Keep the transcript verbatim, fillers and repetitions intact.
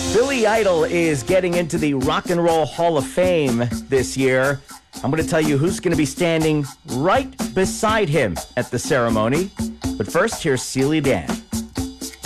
Billy Idol is getting into the Rock and Roll Hall of Fame this year. I'm going to tell you who's going to be standing right beside him at the ceremony. But first, here's Steely Dan.